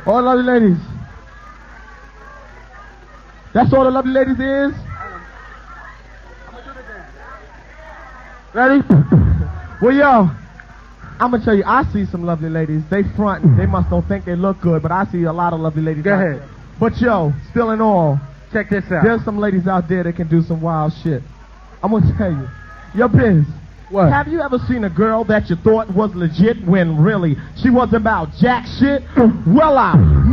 All lovely ladies. That's all the lovely ladies is? Ready? Well, yo, I'm gonna tell you, I see some lovely ladies. They front, they must don't think they look good, but I see a lot of lovely ladies. Go ahead. There. But yo, still in all, check this out. There's some ladies out there that can do some wild shit. I'm gonna tell you. Yo, Biz. What? Have you ever seen a girl that you thought was legit when really she wasn't about jack shit? Well, I